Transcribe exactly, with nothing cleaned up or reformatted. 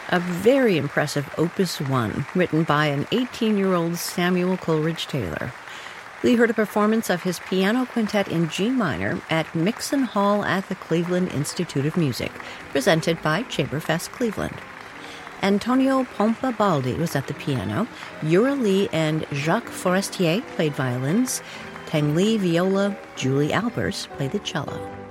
a very impressive Opus one, written by an eighteen-year-old Samuel Coleridge Taylor. We heard a performance of his piano quintet in G minor at Mixon Hall at the Cleveland Institute of Music, presented by Chamberfest Cleveland. Antonio Pompa Baldi was at the piano. Yura Lee and Jacques Forestier played violins. Tang Li viola, Julie Albers played the cello.